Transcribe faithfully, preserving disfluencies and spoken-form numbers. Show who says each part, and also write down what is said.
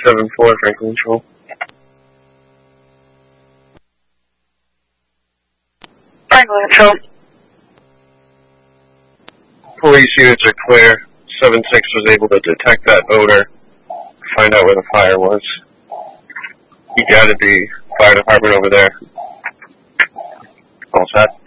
Speaker 1: seven four, Franklin Control.
Speaker 2: Franklin Control.
Speaker 1: Police units are clear. seven six was able to detect that odor, find out where the fire was. You gotta be fire department over there. All set?